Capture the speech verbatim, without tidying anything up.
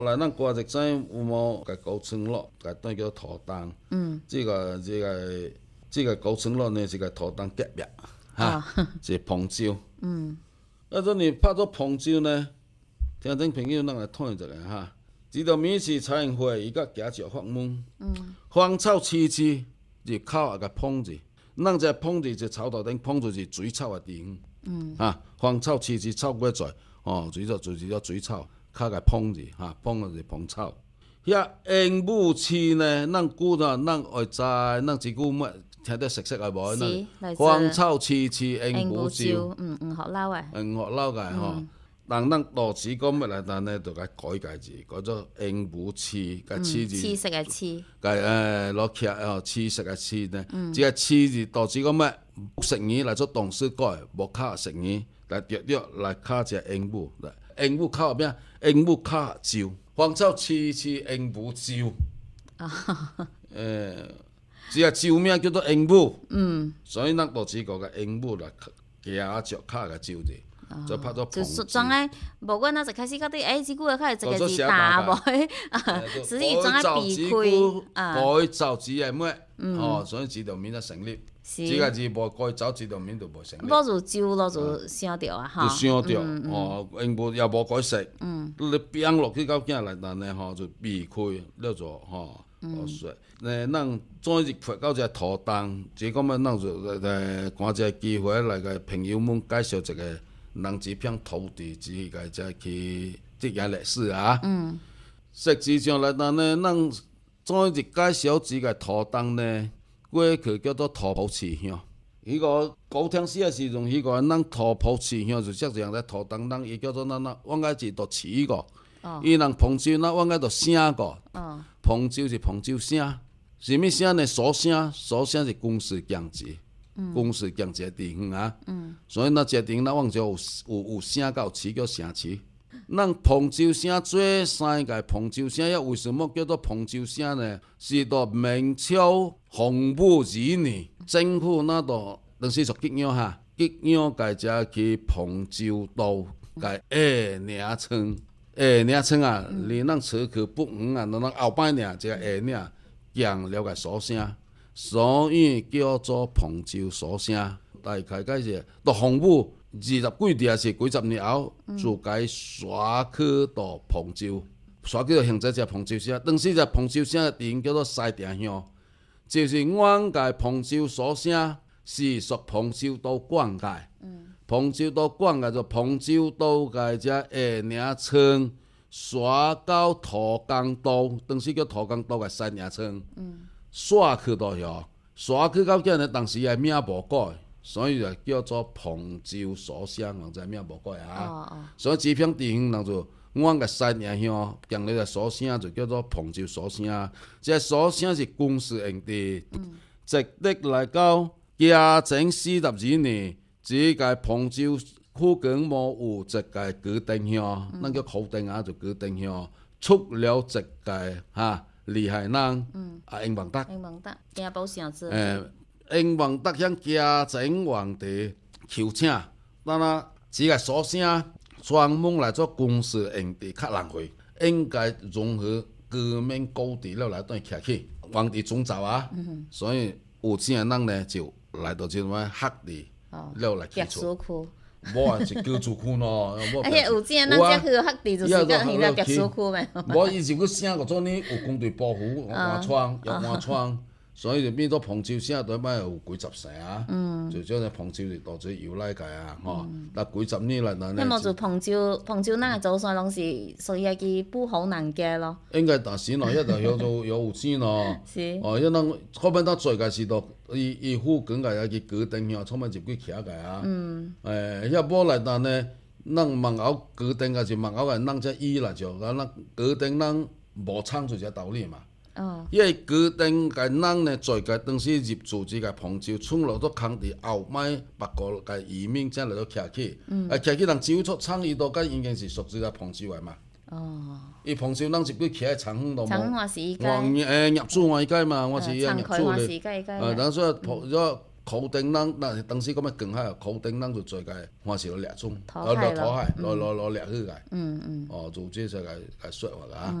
來咱歌仔仔有冇個高村落，個當叫土當。嗯。這個這個這個高村落呢是個土當隔壁，哈，是彭州。嗯。啊，這你拍咗彭州呢，聽眾朋友咱來討論一下哈。這條名是蔡英文伊個家屬發問。嗯。芳草萋萋，入口一個彭字，咱這彭字就草頭頂彭字是水草的地方。嗯。啊，芳草萋萋草過在，哦，水草就是叫水草。卡個彭字哈，彭就是彭草。遐鸚鵡翅呢，咱古呾咱會知，咱即句乜聽得熟悉個無？咱芳草萋萋鸚鵡洲， 嗯嗯，學撈誒。 嗯，學撈個吼。但咱多詞講乜來，但呢就該改改字，改做鸚鵡翅個翅字。 翅色嘅翅。 個誒攞起哦，翅色嘅翅呢，即個翅字多詞講乜？食語來做動詞改，無卡食語來着着來卡隻鸚鵡來。鸚鵡靠後邊，鸚鵡靠洲，芳草萋萋鸚鵡洲。啊，誒，只個洲名叫做鸚鵡。嗯。所以咱多次講個鸚鵡來行著靠個洲字，就拍做彭字。 就裝誒，無管咱一開始到底，誒，即句個開始一個字打無誒，實際裝誒避開啊。 改造字誒乜？哦，所以這條名才成立。這個字無改走，這條名就無成立。 攞住招，攞住想着啊，哈。 就想着，哦，鸚鵡也無改食。嗯。你變落去到囝內但呢，吼就避開了做，吼，好說。誒，咱早日發到這土當，即講乜，咱就誒，趕一個機會來個朋友們介紹一個人這片土地，只個再去這個歷史啊。嗯。實際上來但呢，咱早日介紹這個土當呢。過去叫做土埔市鄉，迄個高聽史嘅時陣，迄個咱土埔市鄉就即樣咧土當，咱伊叫做咱咱往個字讀市個，伊人彭州咱往個讀省個，彭州是彭州省，什麼省呢？蘇省，蘇省是公司經濟，公司經濟地方啊，所以咱這地方咱往就有有有省到市叫城市。咱彭州省最三個彭州省，要為什麼叫做彭州省呢？是到明朝洪武二年，政府那度當時屬吉陽哈，吉陽家只去彭州都個下名村，下名村啊，離咱市區不遠啊，咱後擺呢，即個下名降了個蘇省，所以叫做彭州蘇省。大概個是到洪武二十幾年是幾十年後，就該刷去到彭州，刷去到現在只彭州省。當時只彭州省嘅地方叫做西定鄉，就是阮個彭州蘇省是屬彭州都管界。彭州都管界就彭州都個只下名村，刷到土江都，當時叫土江都嘅西名村，刷去到遐，刷去到今日當時嘅名無改。所以就叫做彭州蘇省，人知名無改啊。哦哦、所以這片地方人就阮個西寧鄉，將來個蘇省就叫做彭州蘇省。這蘇省是公司用地，直直來到嘉靖四十二年，這個彭州附近冇有一個高登鄉，咱、嗯、叫高登啊，就高登鄉出了一個哈厲害人，嗯、啊英王德。 英王德，家寶城子。 英王德向嘉靖皇帝求請，咱啊，這個蘇省專門來做公司用地，較浪費，應該融合各面高地了來對徛起。皇帝總召啊，嗯、所以有錢嘅人呢就來到這種黑地，了、哦、來起厝。無啊，是居住區咯。 而且有錢嘅人只去黑地，就是講現在居住區咩？ 無，伊就去省個種呢，有軍隊保護，換窗，有換窗。所以就變咗彭州省對擺有幾十城啊，嗯、就將個彭州就當做由來個啊，吼、嗯。但幾十年來嗱咧， 咁麼就彭州，彭州咱個祖先攏是屬於一個富豪人家咯。 應該但是咯，一就叫做有有錢咯。是。哦，一人後邊他做個是到伊伊附近個一個高登鄉，充滿入去徛個啊。嗯。誒，遐無來但呢，咱門口高登個是門口個人只伊來就，咱高登咱無창出只道理嘛。哦，因為高登個人呢，在個當時入住這個彭州，村落都空地後擺北國個移民才來到徛起，啊徛起人招出廠，伊都該已經是屬於個彭州個嘛。哦，伊彭州人入去徛喺長風都冇。黃誒業主換街嘛，我是業主咧。啊，等所以彭咗頭頂人，那當時咁樣講下，頭頂人就做個歡喜攞掠種， 討海咯， 攞討海，攞攞攞掠去個， 嗯嗯， 哦，做這些個個說法啊。